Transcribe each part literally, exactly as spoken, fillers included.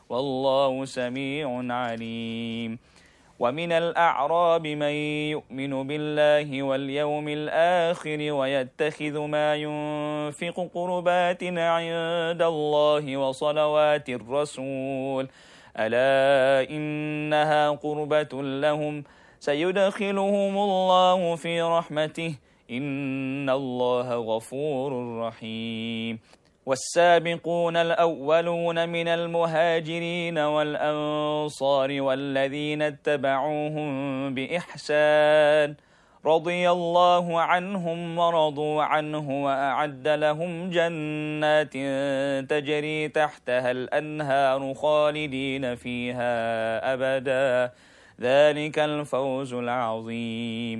والله سميع عليم. ومن الأعراب من يؤمن بالله واليوم الآخر ويتخذ ما ينفق قربات عند الله وصلوات الرسول ألا إنها قربة لهم سيدخلهم الله في رحمته إن الله غفور رحيم. والسابقون الأولون من المهاجرين والأنصار والذين اتبعوهم بإحسان رضي الله عنهم ورضوا عنه وأعد لهم جنات تجري تحتها الأنهار خالدين فيها أبدا ذلك الفوز العظيم.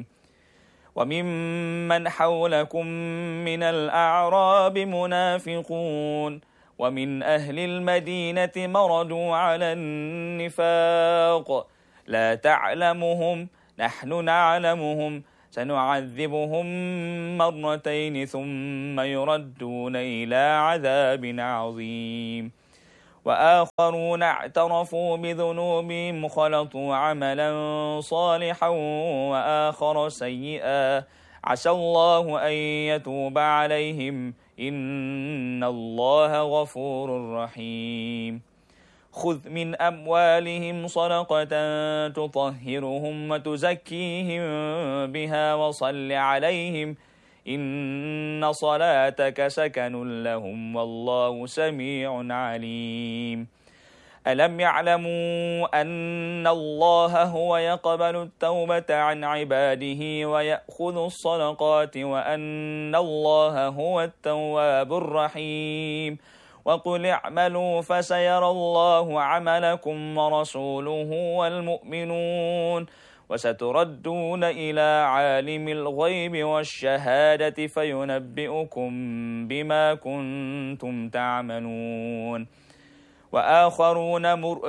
وممن حولكم من الأعراب منافقون ومن أهل المدينة مردوا على النفاق لا تعلمهم نحن نعلمهم سنعذبهم مرتين ثم يردون إلى عذاب عظيم. وآخرون اعترفوا بذنوبهم خلطوا عملا صالحا وآخر سيئا عسى الله أن يتوب عليهم إن الله غفور رحيم. خذ من أموالهم صدقة تطهرهم وتزكيهم بها وصل عليهم إن صلاتك سكن لهم والله سميع عليم. ألم يعلموا أن الله هو يقبل التوبة عن عباده ويأخذ الصدقات وأن الله هو التواب الرحيم. وقل اعملوا فسيرى الله عملكم ورسوله والمؤمنون وستردون إلى عالم الغيب والشهادة فينبئكم بما كنتم تعملون. وآخرون مر